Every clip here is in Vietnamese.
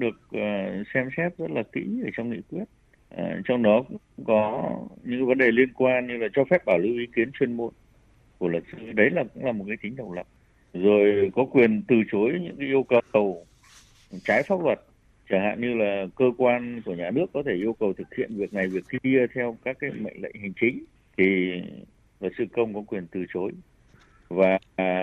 được xem xét rất là kỹ ở trong nghị quyết. Trong đó cũng có những vấn đề liên quan như là cho phép bảo lưu ý kiến chuyên môn của luật sư, đấy cũng là một cái tính độc lập. Rồi có quyền từ chối những cái yêu cầu trái pháp luật, chẳng hạn như là cơ quan của nhà nước có thể yêu cầu thực hiện việc này việc kia theo các cái mệnh lệnh hành chính, thì luật sư công có quyền từ chối. Và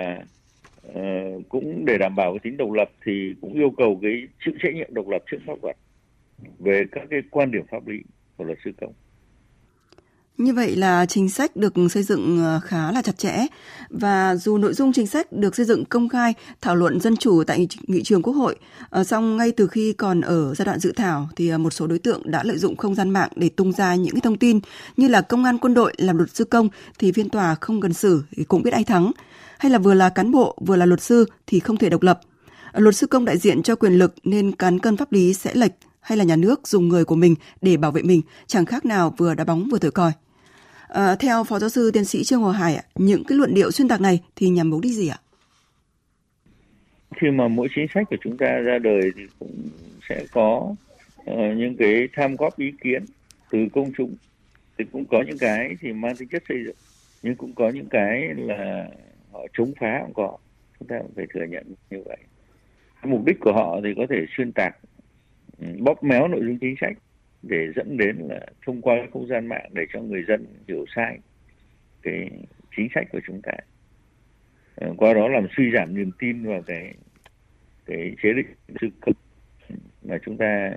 cũng để đảm bảo cái tính độc lập thì cũng yêu cầu cái chịu trách nhiệm độc lập trước pháp luật về các cái quan điểm pháp lý của luật sư công. Như vậy là chính sách được xây dựng khá là chặt chẽ, và dù nội dung chính sách được xây dựng công khai, thảo luận dân chủ tại nghị trường Quốc hội, song ngay từ khi còn ở giai đoạn dự thảo thì một số đối tượng đã lợi dụng không gian mạng để tung ra những cái thông tin như là công an quân đội làm luật sư công thì phiên tòa không cần xử thì cũng biết ai thắng, hay là vừa là cán bộ vừa là luật sư thì không thể độc lập. Luật sư công đại diện cho quyền lực nên cán cân pháp lý sẽ lệch, hay là nhà nước dùng người của mình để bảo vệ mình, chẳng khác nào vừa đá bóng vừa thổi còi. Theo Phó Giáo sư Tiến sĩ Trương Hồ Hải, những cái luận điệu xuyên tạc này thì nhằm mục đích gì ạ? Khi mà mỗi chính sách của chúng ta ra đời thì cũng sẽ có những cái tham góp ý kiến từ công chúng, thì cũng có những cái thì mang tính chất xây dựng, nhưng cũng có những cái là họ chống phá cũng có, chúng ta cũng phải thừa nhận như vậy. Mục đích của họ thì có thể xuyên tạc, bóp méo nội dung chính sách để dẫn đến là thông qua không gian mạng để cho người dân hiểu sai cái chính sách của chúng ta, qua đó làm suy giảm niềm tin vào cái chế định sư công mà chúng ta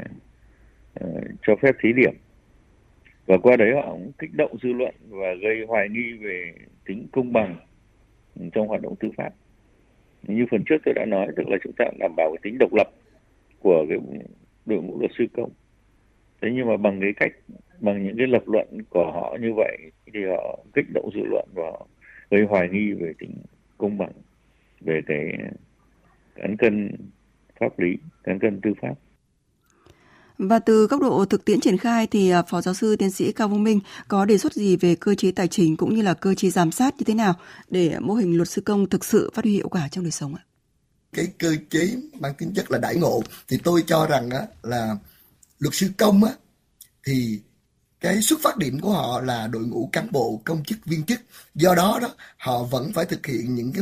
cho phép thí điểm, và qua đấy họ cũng kích động dư luận và gây hoài nghi về tính công bằng trong hoạt động tư pháp. Như phần trước tôi đã nói, tức là chúng ta đảm bảo cái tính độc lập của cái đội ngũ luật sư công. Thế nhưng mà bằng những cái lập luận của họ như vậy thì họ kích động dư luận và họ gây hoài nghi về tính công bằng, về cái cán cân pháp lý, cán cân tư pháp. Và từ góc độ thực tiễn triển khai thì Phó Giáo sư Tiến sĩ Cao Vũ Minh có đề xuất gì về cơ chế tài chính cũng như là cơ chế giám sát như thế nào để mô hình luật sư công thực sự phát huy hiệu quả trong đời sống ạ? Cái cơ chế mang tính chất là đãi ngộ thì tôi cho rằng là luật sư công thì cái xuất phát điểm của họ là đội ngũ cán bộ công chức viên chức, do đó họ vẫn phải thực hiện những cái